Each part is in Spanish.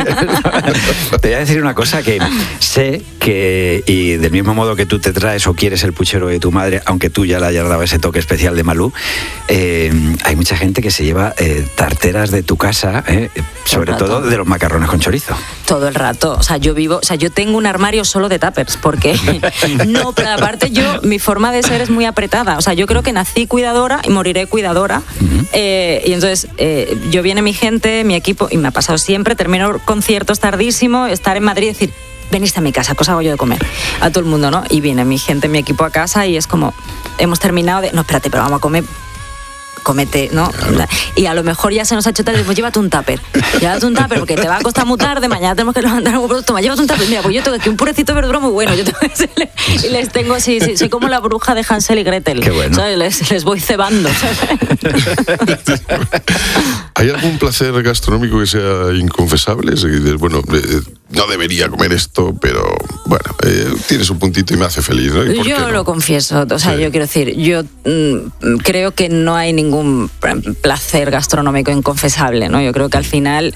Te voy a decir una cosa que sé que, y del mismo modo que tú te traes o quieres el puchero de tu madre, aunque tú ya le hayas dado ese toque especial de Malú, hay mucha gente que se lleva tarteras de tu casa, sobre todo de los macarrones con chorizo. Todo el rato. O sea, yo tengo un armario solo de tuppers, porque no, pero aparte mi forma de ser es muy apretada. O sea, yo creo que nací cuidadora y moriré cuidadora. Y entonces yo viene mi gente, mi equipo, y me ha pasado siempre, termino conciertos tardísimo, estar en Madrid y decir, veniste a mi casa, ¿qué os hago yo de comer? A todo el mundo, ¿no? Y viene mi gente, mi equipo a casa y es como, hemos terminado de, no, espérate, pero vamos a comer. Comete, ¿no? Claro. Y a lo mejor ya se nos ha hecho tarde, pues llévate un tupper porque te va a costar muy tarde, mañana tenemos que levantar un producto, llévate un tupper, mira, pues yo tengo aquí un purecito de verdura muy bueno, yo tengo y les tengo, sí, soy como la bruja de Hansel y Gretel. Qué bueno. ¿Sabes? Les voy cebando, ¿sabes? ¿Hay algún placer gastronómico que sea inconfesable? Es decir, bueno, no debería comer esto, pero bueno, tiene su puntito y me hace feliz, ¿no? Yo no lo confieso, o sea, sí. Yo quiero decir, yo creo que no hay ningún placer gastronómico inconfesable, ¿no? Yo creo que al final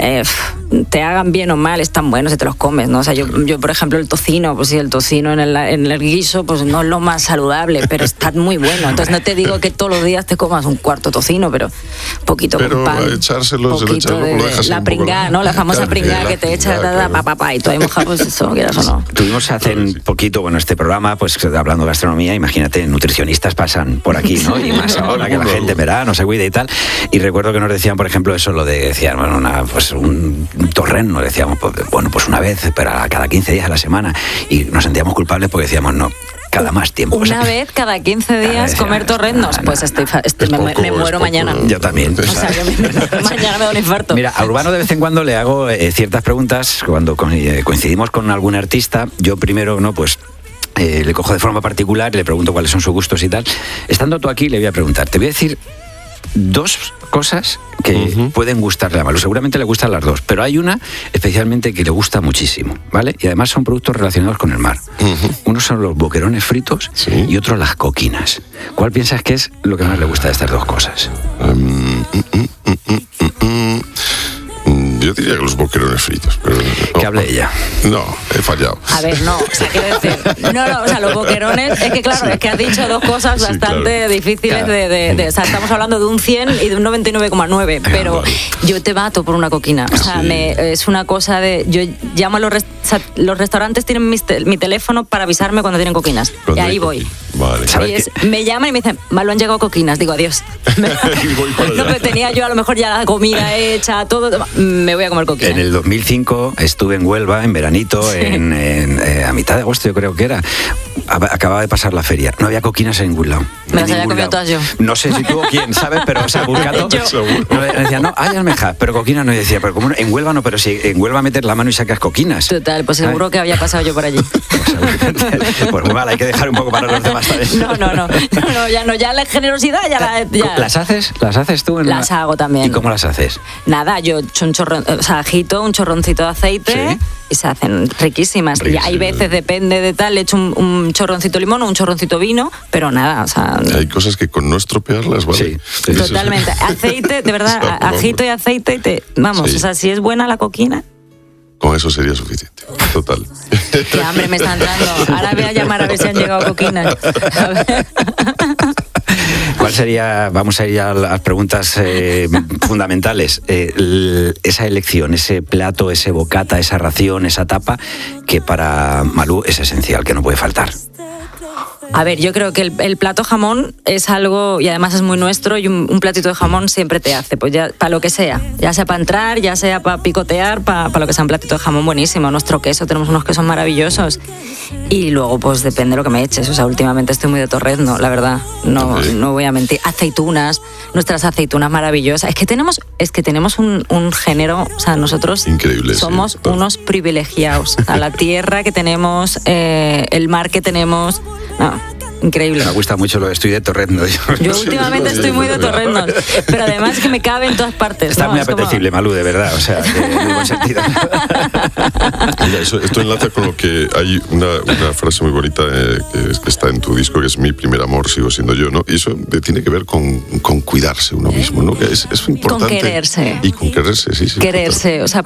te hagan bien o mal, están buenos si te los comes, ¿no? O sea, yo por ejemplo, el tocino, pues sí, el tocino en el guiso, pues no es lo más saludable, pero está muy bueno. Entonces no te digo que todos los días te comas un cuarto tocino, pero poquito con pan. Pero echárselo, poquito la pringá, ¿no? La famosa pringá que te echa papá y tú ahí mojado, pues eso, quieras o no. Tuvimos hace poquito, bueno, este programa, pues hablando de gastronomía, imagínate, nutricionistas pasan por aquí, ¿no? Y más ahora que la gente verá, no se cuida y tal. Y recuerdo que nos decían, por ejemplo, eso, lo de, decían, bueno, un torreno, decíamos, pues una vez, pero cada 15 días a la semana, y nos sentíamos culpables porque decíamos, no, cada más tiempo. Una vez cada 15 días comer torrendos, pues me muero mañana. Yo también. O sea, mañana me da un infarto. Mira, a Urbano de vez en cuando le hago ciertas preguntas, cuando coincidimos con algún artista, yo primero, no, pues le cojo de forma particular y le pregunto cuáles son sus gustos y tal. Estando tú aquí, le voy a preguntar, te voy a decir dos cosas que pueden gustarle a Malú. Seguramente le gustan las dos, pero hay una especialmente que le gusta muchísimo, ¿vale? Y además son productos relacionados con el mar. Unos son los boquerones fritos y otros las coquinas. ¿Cuál piensas que es lo que más le gusta de estas dos cosas? Yo diría que los boquerones fritos. Pero que hable ella. No, he fallado. A ver, no, o sea, quiero decir, no, o sea, los boquerones, es que claro, es que has dicho dos cosas bastante difíciles o sea, estamos hablando de un 100 y de un 99,9, pero yo te mato por una coquina. O sea, es una cosa de, yo llamo a los restaurantes tienen mi teléfono para avisarme cuando tienen coquinas. Y ahí voy. Vale. Me llaman y me dicen, Malú, han llegado coquinas. Digo, adiós. No, pero tenía yo a lo mejor ya la comida hecha, todo. Me voy a comer coquinas. En el 2005 estuve en Huelva, en veranito, a mitad de agosto yo creo que era. Acababa de pasar la feria. No había coquinas en ningún lado. Me las había comido todas yo. No sé si tú o quién, ¿sabes? Pero, o sea, buscando... Me decía, no, hay almejas, pero coquinas no. Y decía, pero como en Huelva no, pero si en Huelva metes la mano y sacas coquinas. Total, pues seguro que había pasado yo por allí. Pues muy mal, hay que dejar un poco para los demás. Ya la generosidad ya. ¿Las haces tú? Las hago también. ¿Y cómo las haces? Nada, yo agito un chorroncito de aceite y se hacen riquísimas. Y hay veces, depende de tal, le echo un chorroncito de limón o un chorroncito de vino, pero nada, o sea... Hay cosas que con no estropearlas, ¿vale? Sí. Totalmente. Aceite, de verdad, agito y aceite y o sea, si es buena la coquina... Con eso sería suficiente, total. Qué hambre me está entrando. Ahora voy a llamar a ver si han llegado coquinas. A ver. ¿Cuál sería, vamos a ir a las preguntas fundamentales, esa elección, ese plato, ese bocata, esa ración, esa tapa, que para Malú es esencial, que no puede faltar? A ver, yo creo que el plato jamón es algo, y además es muy nuestro, y un platito de jamón siempre te hace, pues ya para lo que sea, ya sea para entrar, ya sea para picotear, para lo que sea, un platito de jamón buenísimo. Nuestro queso, tenemos unos quesos maravillosos, y luego pues depende de lo que me eches. O sea, últimamente estoy muy de torrezno, la verdad, no voy a mentir. Aceitunas, nuestras aceitunas maravillosas. Es que tenemos un género, o sea, nosotros increíble, somos unos privilegiados. A la tierra que tenemos, el mar que tenemos... No, increíble. Me gusta mucho lo de estoy de torrezno. Yo últimamente estoy muy de torreznos, pero además que me cabe en todas partes. Está muy apetecible, Malú, de verdad, o sea, en muy buen sentido. Mira, esto enlaza con lo que hay una frase muy bonita que está en tu disco, que es mi primer amor, sigo siendo yo, ¿no? Y eso tiene que ver con cuidarse uno mismo, ¿no? Que es importante. Con quererse. Y con quererse, sí. Quererse, o sea,